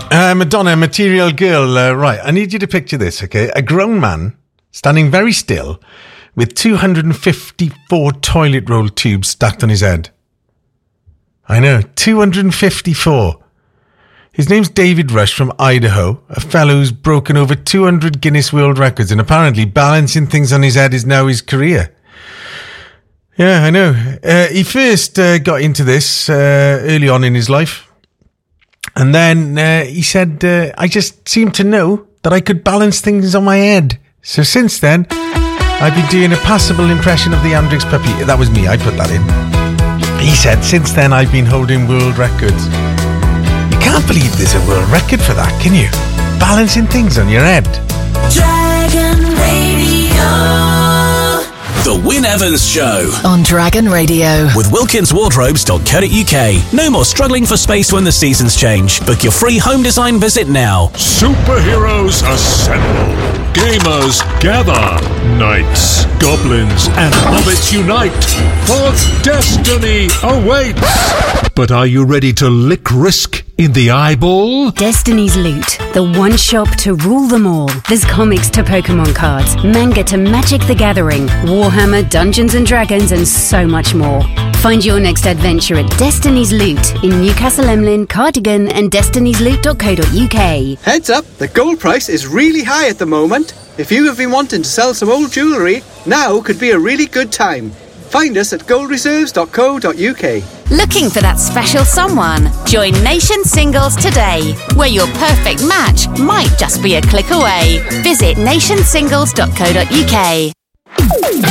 Madonna, Material Girl. Right, I need you to picture this, okay? A grown man standing very still with 254 toilet roll tubes stacked on his head. I know, 254. His name's David Rush from Idaho, a fellow who's broken over 200 Guinness World Records, and apparently balancing things on his head is now his career. Yeah, I know. He first got into this early on in his life. And then he said, I just seemed to know that I could balance things on my head. So since then, I've been doing a passable impression of the Andrix puppy. That was me, I put that in. He said, since then I've been holding world records. You can't believe there's a world record for that, can you? Balancing things on your head. Dragon Radio. The Wyn Evans Show on Dragon Radio with WilkinsWardrobes.co.uk. No more struggling for space when the seasons change. Book your free home design visit now. Superheroes assemble. Gamers gather. Knights, goblins, and hobbits unite. For destiny awaits. But are you ready to lick risk in the eyeball? Destiny's Loot, the one shop to rule them all. There's comics to Pokemon cards, manga to Magic the Gathering, Warhammer, Dungeons and Dragons, and so much more. Find your next adventure at Destiny's Loot in Newcastle Emlyn, Cardigan, and destiny'sloot.co.uk. Heads up, the gold price is really high at the moment. If you have been wanting to sell some old jewellery, now could be a really good time. Find us at goldreserves.co.uk. Looking for that special someone? Join Nation Singles today, where your perfect match might just be a click away. Visit nationsingles.co.uk.